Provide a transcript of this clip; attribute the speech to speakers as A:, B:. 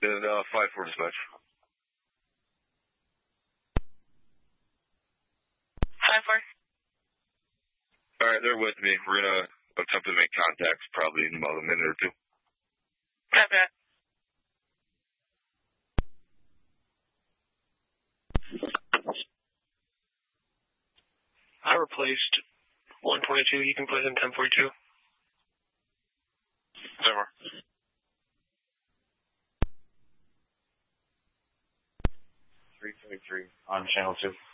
A: Then 5-4 dispatch.
B: 5-4.
A: All right, they're with me. We're going to attempt to make contacts probably in about a minute or two.
B: Copy that. I replaced 122. You can put in 1042.
A: 7.
C: 323 on channel 2.